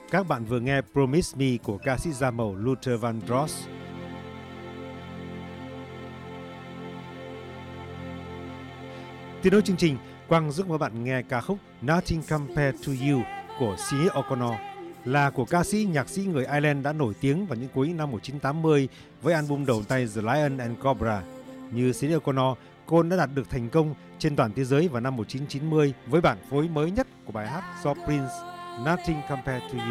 Các bạn vừa nghe Promise Me của ca sĩ da màu Luther Vandross. Tiếp nối chương trình, Quang giúp các bạn nghe ca khúc Nothing Compared to You của Sinéad O'Connor, là của ca sĩ nhạc sĩ người Ireland đã nổi tiếng vào những cuối năm 1980 với album đầu tay The Lion and Cobra. Như Sinéad O'Connor, cô đã đạt được thành công trên toàn thế giới vào năm 1990 với bản phối mới nhất của bài hát do Prince, Nothing Compared to You.